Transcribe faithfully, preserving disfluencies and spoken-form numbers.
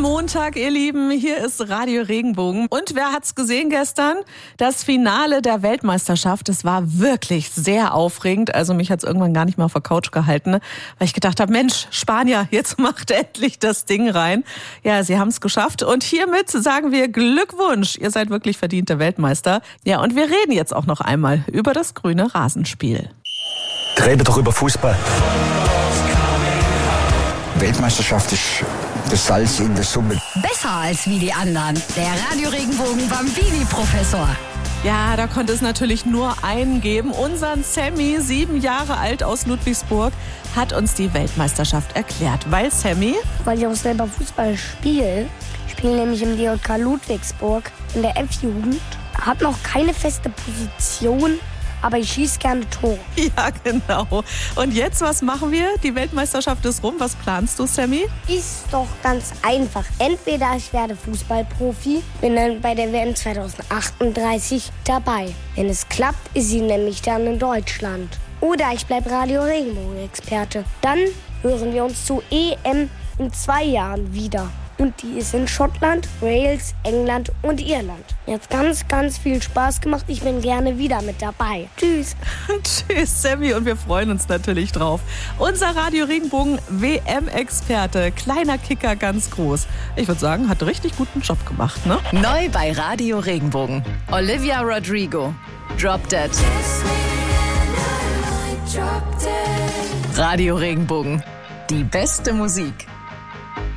Montag, ihr Lieben. Hier ist Radio Regenbogen. Und wer hat's gesehen gestern? Das Finale der Weltmeisterschaft. Es war wirklich sehr aufregend. Also mich hat's irgendwann gar nicht mehr auf der Couch gehalten, weil ich gedacht habe, Mensch, Spanier, jetzt macht endlich das Ding rein. Ja, sie haben's geschafft. Und hiermit sagen wir Glückwunsch. Ihr seid wirklich verdiente Weltmeister. Ja, und wir reden jetzt auch noch einmal über das grüne Rasenspiel. Reden doch über Fußball. Weltmeisterschaft ist das Salz in der Suppe. Besser als wie die anderen. Der Radio Regenbogen Bambini-Professor. Ja, da konnte es natürlich nur einen geben. Unseren Sammy, sieben Jahre alt aus Ludwigsburg, hat uns die Weltmeisterschaft erklärt. Weil Sammy? Weil ich auch selber Fußball spiele. Ich spiele nämlich im D J K Ludwigsburg in der F-Jugend. Hab noch keine feste Position, aber ich schieße gerne Tore. Ja, genau. Und jetzt, was machen wir? Die Weltmeisterschaft ist rum. Was planst du, Sammy? Ist doch ganz einfach. Entweder ich werde Fußballprofi, bin dann bei der W M zwanzig achtunddreißig dabei. Wenn es klappt, ist sie nämlich dann in Deutschland. Oder ich bleibe Radio Regenbogen-Experte. Dann hören wir uns zur E M in zwei Jahren wieder. Und die ist in Schottland, Wales, England und Irland. Mir hat ganz, ganz viel Spaß gemacht. Ich bin gerne wieder mit dabei. Tschüss. Tschüss, Sammy. Und wir freuen uns natürlich drauf. Unser Radio Regenbogen W M-Experte. Kleiner Kicker, ganz groß. Ich würde sagen, hat richtig guten Job gemacht, ne? Neu bei Radio Regenbogen. Olivia Rodrigo. Drop Dead. Radio Regenbogen. Die beste Musik.